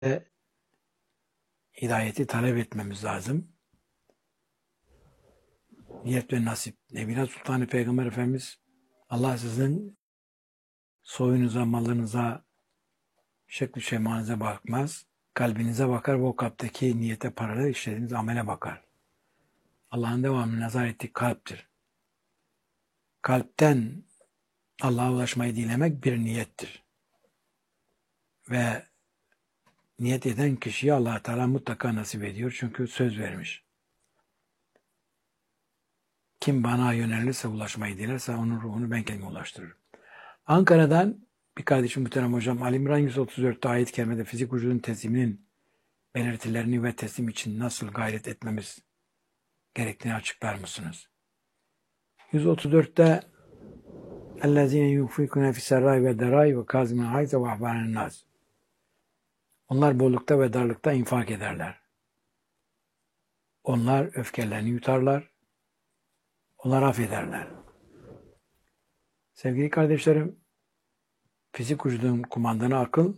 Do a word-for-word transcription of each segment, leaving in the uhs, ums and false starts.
hidayeti talep etmemiz lazım. Niyet ve nasip. Nebine Sultanı Peygamber Efendimiz, Allah sizin soyunuza, malınıza, şekli şemanıza bakmaz. Kalbinize bakar ve o kalpteki niyete paralı işlediğiniz amele bakar. Allah'ın devamlı nazar ettiği kalptir. Kalpten Allah'a ulaşmayı dilemek bir niyettir. Ve niyet eden kişiye Allah Teala mutlaka nasip ediyor. Çünkü söz vermiş. Kim bana yönelirse, ulaşmayı dilerse onun ruhunu ben kendime ulaştırırım. Ankara'dan bir kardeşim muhterem hocam, Ali İmran yüz otuz dörtte ayet-i kerimede fizik vücudun tesliminin belirtilerini ve teslim için nasıl gayret etmemiz gerektiğini açıklar mısınız? yüz otuz dörtte اَلَّذ۪ينَ يُنْفِقُونَ فِي السَّرَّاءِ وَالضَّرَّاءِ وَكَاظِمِينَ الْغَيْظَ وَأَعْوَانَ النَّاسِ. Onlar bollukta ve darlıkta infak ederler. Onlar öfkelerini yutarlar. Onlar affederler. Sevgili kardeşlerim, fizik vücudun kumandanı akıl,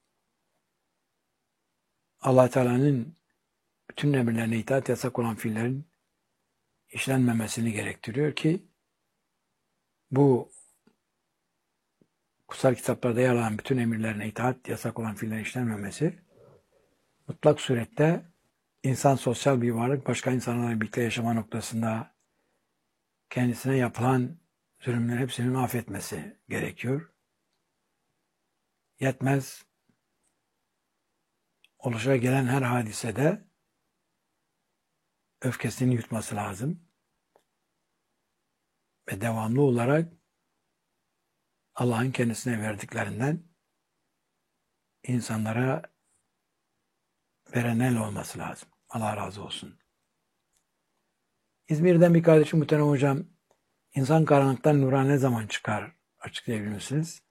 Allah Teala'nın bütün emirlerine itaat yasak olan fiillerin işlenmemesini gerektiriyor ki bu kutsal kitaplarda yer alan bütün emirlerine itaat yasak olan fiillerin işlenmemesi mutlak surette insan sosyal bir varlık, başka insanlarla birlikte yaşama noktasında kendisine yapılan zulümlerin hepsinin affetmesi gerekiyor. Yetmez, oluşa gelen her hadisede öfkesini yutması lazım. Ve devamlı olarak Allah'ın kendisine verdiklerinden insanlara veren el olması lazım. Allah razı olsun. İzmir'den bir kardeşim muhterem hocam, insan karanlıktan nura ne zaman çıkar açıklayabilir misiniz?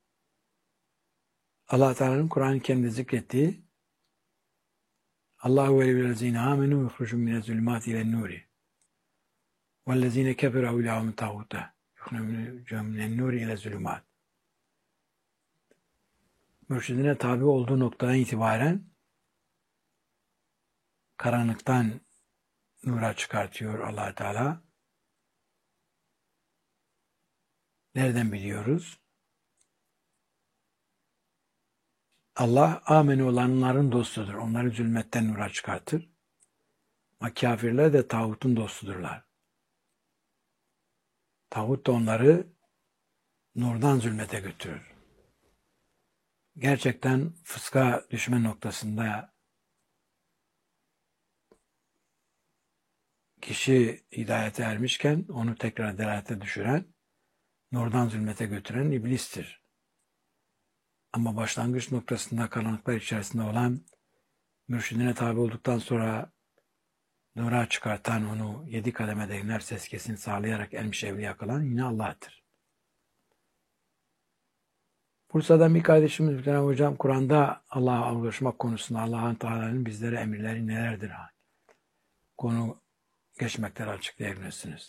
Allah Teala'nın Kur'an-ı Kerim'de zikrettiği Allahu veliyyullezine amenu yukhrucun minez-zulümati ilen-nuri vellezine keferu evliyahum tağuta yukhrucun minen-nuri ile-zulümat. Mürşidine tabi olduğu noktadan itibaren karanlıktan nura çıkartıyor Allah Teala. Nereden biliyoruz? Allah ameni olanların dostudur. Onları zulmetten nura çıkartır. Ama kafirler de tağutun dostudurlar. Tağut da onları nurdan zulmete götürür. Gerçekten fıska düşme noktasında kişi hidayete ermişken onu tekrar delalete düşüren, nurdan zulmete götüren iblistir. Ama başlangıç noktasında karanlıklar içerisinde olan, mürşidine tabi olduktan sonra nura çıkartan, onu yedi kademede iner seskesini sağlayarak elmiş evliya kılan yine Allah'tır. Bursa'dan bir kardeşimiz bir tane hocam, Kur'an'da Allah'a ulaşmak konusunda Allah'ın Teala'nın bizlere emirleri nelerdir? Konu geçmekten açıklayabilirsiniz.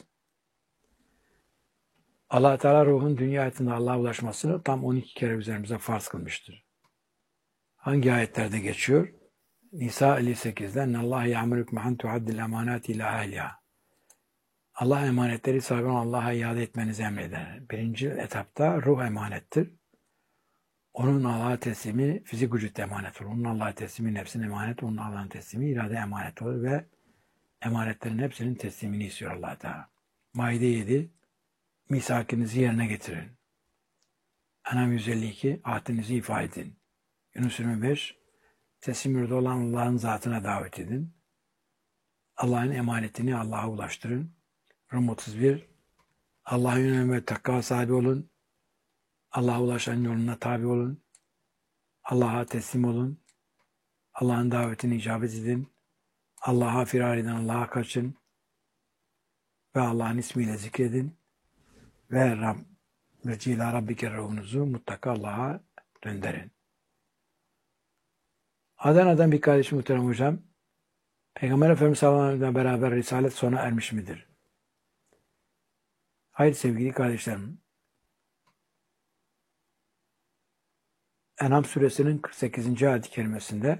Allah Teala ruhun dünya hayatında Allah'a ulaşmasını tam on iki kere üzerimize farz kılmıştır. Hangi ayetlerde geçiyor? Nisa elli sekizde Allah ya'murukum an tu'addil emanati ila ahliha. Allah emanetleri sahibi Allah'a iade etmenizi emreder. Birinci etapta ruh emanettir. Onun Allah'a teslimi fizik vücut emanet olur. Onun Allah'a teslimi nefsin emanet, onun Allah'ın teslimi irade emanet olur ve emanetlerin hepsinin teslimini istiyor Allah Teala. Maide yedi, misakinizi yerine getirin. Enam yüz elli iki, ahdinizi ifa edin. Yunus yirmi beş, teslim yurdu olan Allah'ın zatına davet edin. Allah'ın emanetini Allah'a ulaştırın. Rum otuz bir, Allah'a yönelme ve takva sahibi olun. Allah'a ulaşan yoluna tabi olun. Allah'a teslim olun. Allah'ın davetini icabet edin. Allah'a firar edin, Allah'a kaçın. Ve Allah'ın ismiyle zikredin. Ve Rab, Vecila Rabbike ruhunuzu mutlaka Allah'a döndürün. Adana'dan bir kardeşim muhterem hocam, Peygamber Efendimiz sallallahu aleyhi ve sellem'le beraber risalet sona ermiş midir? Hayır sevgili kardeşlerim. En'am suresinin kırk sekizinci ayet-i kerimesinde